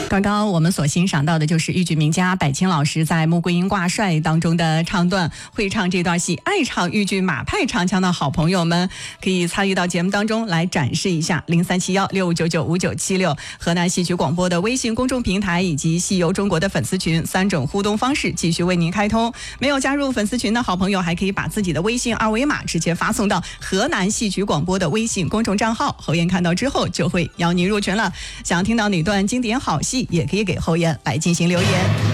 刚刚我们所欣赏到的就是豫剧名家柏青老师在《穆桂英挂帅》当中的唱段。会唱这段戏、爱唱豫剧马派唱腔的好朋友们，可以参与到节目当中来展示一下。0371659976河南戏曲广播的微信公众平台以及戏游中国的粉丝群3种互动方式继续为您开通。没有加入粉丝群的好朋友，还可以把自己的微信二维码直接发送到河南戏曲广播的微信公众账号，侯岩看到之后就会邀您入群了。想听到哪段经典好戏，也可以给侯岩来进行留言。